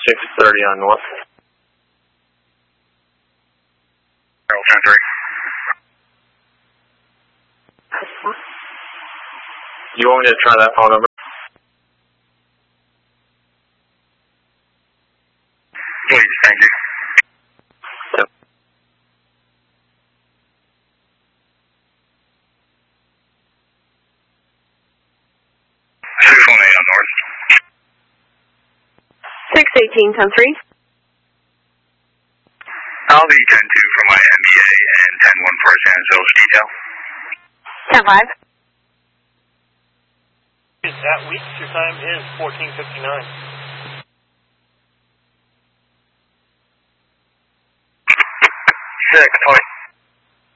630 on north. 010-3. You want me to try that phone number? Please, thank you. Yep. 618 on north. 618, 10-3. I'll be 10-2 for my MBA and 10-1 for a San Antonio detail. 10-5. At weeks, your time is 14:59. 620.